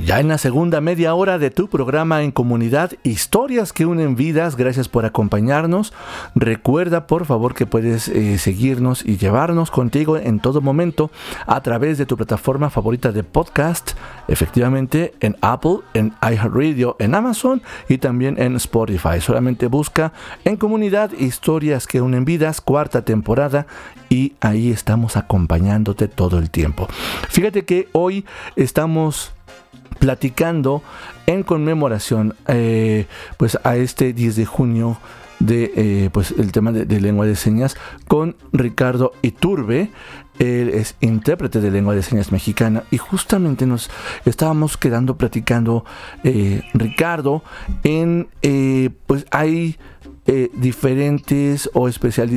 Ya en la segunda media hora de tu programa En Comunidad, historias que unen vidas. Gracias por acompañarnos. Recuerda, por favor, que puedes seguirnos y llevarnos contigo en todo momento a través de tu plataforma favorita de podcast, efectivamente en Apple, en iHeartRadio, en Amazon y también en Spotify. Solamente busca En Comunidad, historias que unen vidas, cuarta temporada, y ahí estamos acompañándote todo el tiempo. Fíjate que hoy estamos platicando en conmemoración pues a este 10 de junio de pues el tema de lengua de señas con Ricardo Iturbe. Él es intérprete de lengua de señas mexicana y justamente nos estábamos quedando platicando, Ricardo, en pues hay diferentes o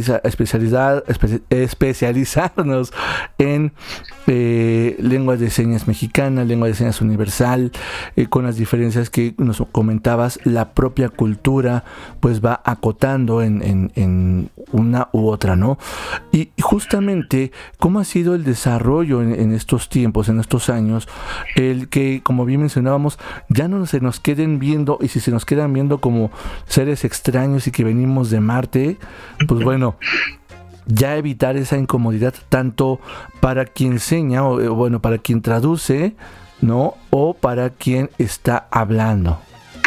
especializarnos en lengua de señas mexicana, lengua de señas universal, con las diferencias que nos comentabas. La propia cultura pues va acotando en una u otra, ¿no? Y justamente cómo ha sido el desarrollo en estos tiempos, en estos años, el que, como bien mencionábamos, ya no se nos queden viendo, y si se nos quedan viendo como seres extraños y que venimos de Marte, pues bueno, ya evitar esa incomodidad tanto para quien enseña o bueno, para quien traduce, ¿no? O para quien está hablando.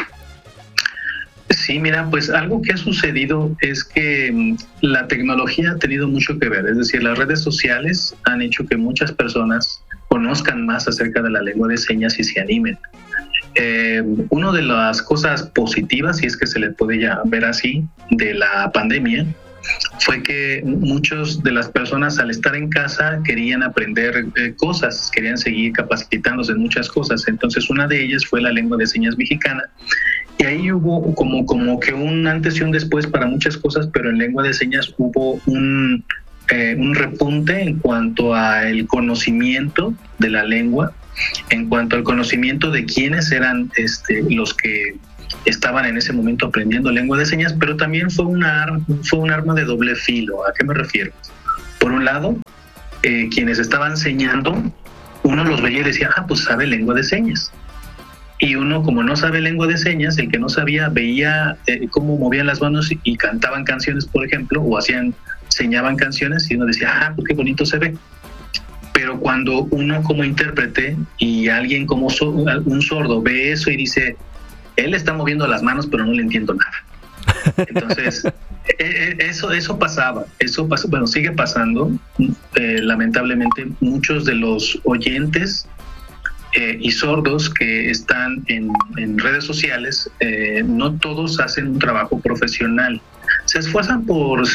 Sí, mira, pues algo que ha sucedido es que la tecnología ha tenido mucho que ver, es decir, las redes sociales han hecho que muchas personas conozcan más acerca de la lengua de señas y se animen. Una de las cosas positivas, si es que se le puede ya ver así, de la pandemia, fue que muchas de las personas al estar en casa querían aprender cosas, querían seguir capacitándose en muchas cosas. Entonces una de ellas fue la lengua de señas mexicana. Y ahí hubo como que un antes y un después para muchas cosas, pero en lengua de señas hubo un repunte en cuanto al conocimiento de la lengua, en cuanto al conocimiento de quiénes eran los que estaban en ese momento aprendiendo lengua de señas, pero también fue un arma de doble filo. ¿A qué me refiero? Por un lado, quienes estaban enseñando, uno los veía y decía, pues sabe lengua de señas. Y uno, como no sabe lengua de señas, el que no sabía veía cómo movían las manos y cantaban canciones, por ejemplo, o enseñaban canciones, y uno decía, pues qué bonito se ve. Pero cuando uno como intérprete y alguien como un sordo ve eso y dice, él está moviendo las manos, pero no le entiendo nada. Entonces, eso pasaba, bueno, sigue pasando. Lamentablemente, muchos de los oyentes y sordos que están en redes sociales, no todos hacen un trabajo profesional. Se esfuerzan por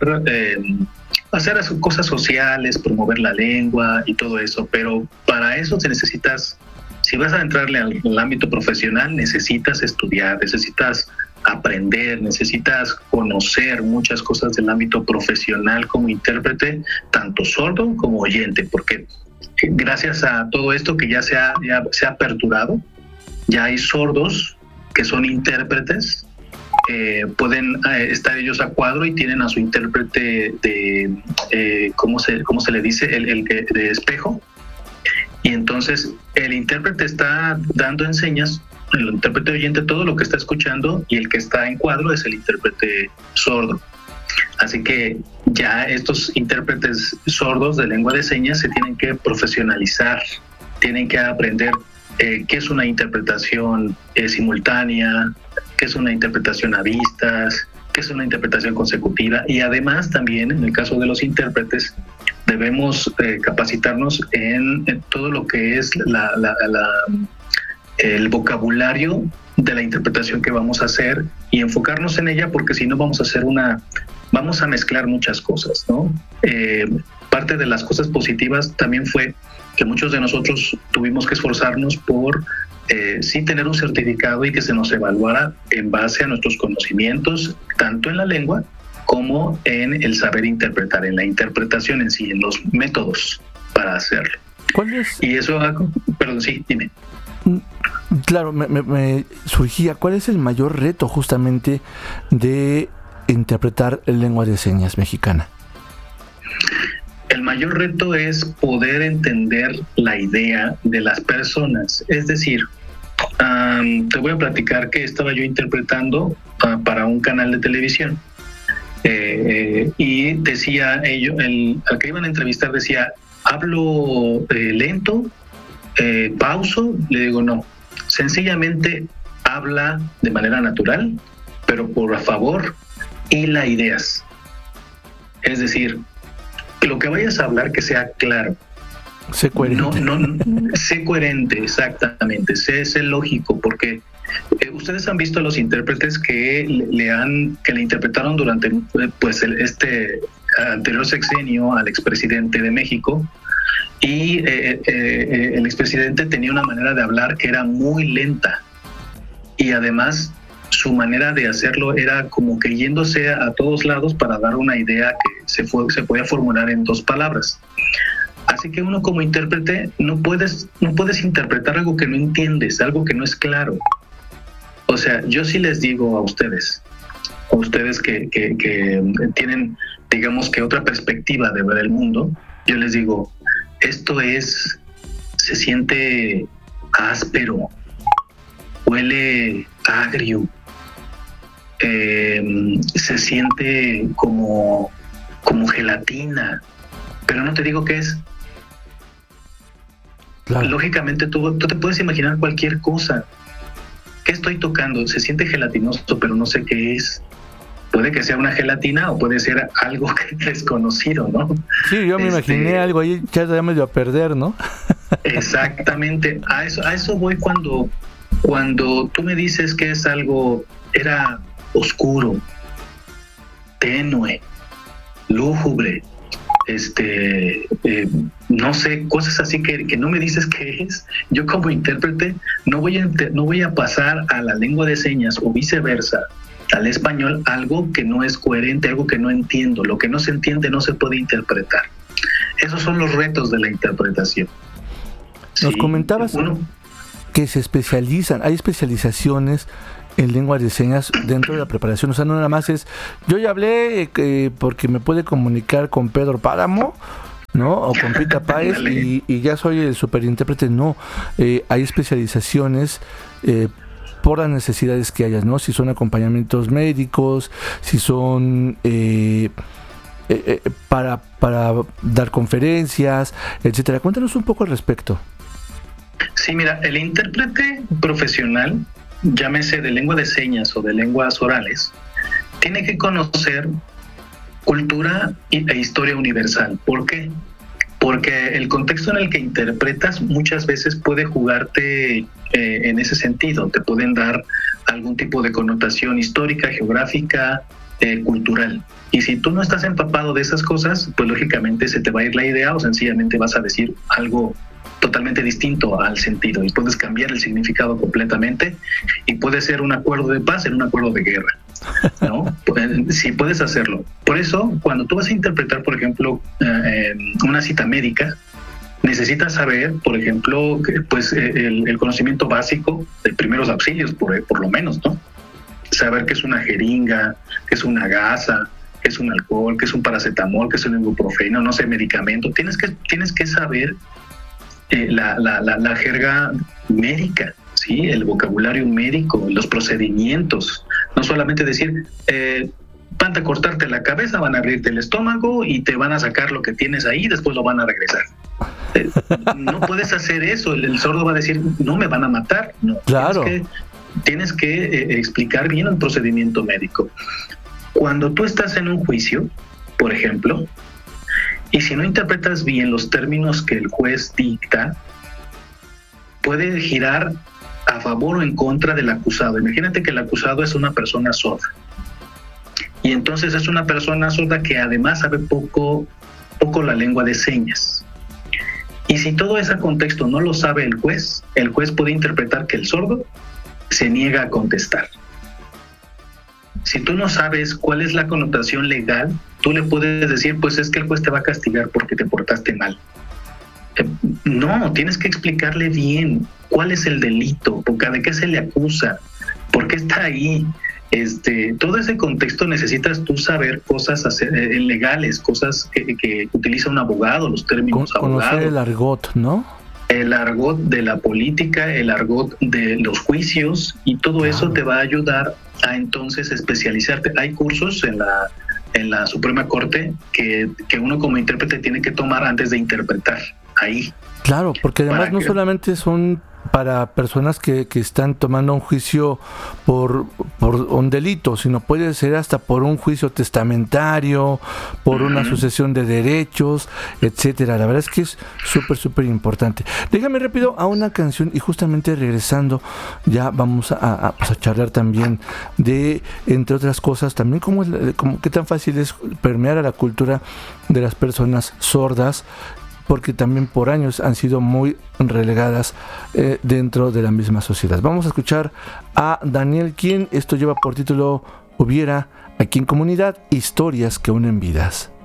hacer cosas sociales, promover la lengua y todo eso, pero para eso si vas a entrarle al ámbito profesional, necesitas estudiar, necesitas aprender, necesitas conocer muchas cosas del ámbito profesional como intérprete, tanto sordo como oyente, porque gracias a todo esto que ya se ha aperturado, ya hay sordos que son intérpretes. Pueden estar ellos a cuadro y tienen a su intérprete de ¿cómo se le dice? El de espejo. Y entonces el intérprete está dando enseñas, el intérprete oyente todo lo que está escuchando, y el que está en cuadro es el intérprete sordo. Así que ya estos intérpretes sordos de lengua de señas se tienen que profesionalizar, tienen que aprender qué es una interpretación simultánea, qué es una interpretación a vistas, qué es una interpretación consecutiva, y además también en el caso de los intérpretes debemos capacitarnos en todo lo que es el vocabulario de la interpretación que vamos a hacer y enfocarnos en ella, porque si no vamos a mezclar muchas cosas, ¿no? Parte de las cosas positivas también fue que muchos de nosotros tuvimos que esforzarnos por sí tener un certificado y que se nos evaluara en base a nuestros conocimientos, tanto en la lengua como en el saber interpretar, en la interpretación en sí, en los métodos para hacerlo. ¿Cuál es? Y eso, perdón, sí, dime. Claro, me surgía, ¿cuál es el mayor reto justamente de interpretar lengua de señas mexicana? El mayor reto es poder entender la idea de las personas. Es decir, te voy a platicar que estaba yo interpretando para un canal de televisión. Y decía al que iban a entrevistar decía, ¿hablo lento? ¿Pauso? Le digo, no. Sencillamente habla de manera natural, pero por favor, hila ideas. Es decir, que lo que vayas a hablar que sea claro. Sé coherente. Sé coherente, exactamente. Sé lógico, porque ustedes han visto a los intérpretes que le interpretaron durante pues este anterior sexenio al expresidente de México, y el expresidente tenía una manera de hablar que era muy lenta, y además su manera de hacerlo era como que yéndose a todos lados para dar una idea que se podía formular en 2 palabras. Así que uno como intérprete no puedes interpretar algo que no entiendes, algo que no es claro. O sea, yo sí les digo a ustedes que tienen, digamos que otra perspectiva de ver el mundo, yo les digo, se siente áspero, huele agrio, se siente como gelatina, pero no te digo qué es. Claro. Lógicamente tú te puedes imaginar cualquier cosa. ¿Qué estoy tocando? Se siente gelatinoso, pero no sé qué es. Puede que sea una gelatina o puede ser algo desconocido, ¿no? Sí, yo me imaginé algo ahí ya medio a perder, ¿no? Exactamente. A eso voy cuando tú me dices que es algo, era oscuro, tenue, lúgubre, no sé, cosas así que no me dices qué es. Yo como intérprete no voy a pasar a la lengua de señas o viceversa al español algo que no es coherente, algo que no entiendo. Lo que no se entiende no se puede interpretar. Esos son los retos de la interpretación. Nos comentabas que se especializan, hay especializaciones en lengua de señas dentro de la preparación. O sea, no nada más es, yo ya hablé porque me puede comunicar con Pedro Páramo, ¿no? O con Pita Páez y ya soy el superintérprete. No, hay especializaciones por las necesidades que hayas, ¿no? Si son acompañamientos médicos, si son para dar conferencias, etcétera. Cuéntanos un poco al respecto. Sí, mira, el intérprete profesional, llámese de lengua de señas o de lenguas orales, tiene que conocer cultura e historia universal. ¿Por qué? Porque el contexto en el que interpretas muchas veces puede jugarte en ese sentido. Te pueden dar algún tipo de connotación histórica, geográfica, cultural. Y si tú no estás empapado de esas cosas, pues lógicamente se te va a ir la idea o sencillamente vas a decir algo totalmente distinto al sentido y puedes cambiar el significado completamente y puede ser un acuerdo de paz en un acuerdo de guerra, ¿no? Sí, puedes hacerlo. Por eso, cuando tú vas a interpretar, por ejemplo, una cita médica, necesitas saber, por ejemplo, pues el conocimiento básico de primeros auxilios, por lo menos, ¿no? Saber qué es una jeringa, qué es una gasa, qué es un alcohol, qué es un paracetamol, qué es un ibuprofeno, no sé, medicamento. Tienes que saber la jerga médica, ¿sí? El vocabulario médico, los procedimientos. No solamente decir, van a cortarte la cabeza, van a abrirte el estómago y te van a sacar lo que tienes ahí y después lo van a regresar. No puedes hacer eso. El sordo va a decir, no me van a matar. No, claro. Tienes que explicar bien el procedimiento médico. Cuando tú estás en un juicio, por ejemplo, y si no interpretas bien los términos que el juez dicta, puede girar a favor o en contra del acusado. Imagínate que el acusado es una persona sorda. Y entonces es una persona sorda que además sabe poco la lengua de señas. Y si todo ese contexto no lo sabe el juez puede interpretar que el sordo se niega a contestar. Si tú no sabes cuál es la connotación legal, tú le puedes decir, pues es que el juez te va a castigar porque te portaste mal. No, tienes que explicarle bien cuál es el delito, de qué se le acusa, por qué está ahí, Todo ese contexto necesitas tú saber cosas legales, cosas que utiliza un abogado, los términos abogados. Conocer el argot, ¿no? El argot de la política, el argot de los juicios, y todo eso te va a ayudar a entonces especializarte. Hay cursos en la Suprema Corte que uno como intérprete tiene que tomar antes de interpretar ahí. Claro, porque además no solamente son para personas que están tomando un juicio por un delito, sino puede ser hasta por un juicio testamentario, por una sucesión de derechos, etcétera. La verdad es que es súper importante. Déjame rápido a una canción, y justamente regresando ya vamos a charlar también de, entre otras cosas, también cómo qué tan fácil es permear a la cultura de las personas sordas, porque también por años han sido muy relegadas dentro de la misma sociedad. Vamos a escuchar a Daniel Quien. Esto lleva por título Hubiera, aquí en Comunidad, historias que unen vidas.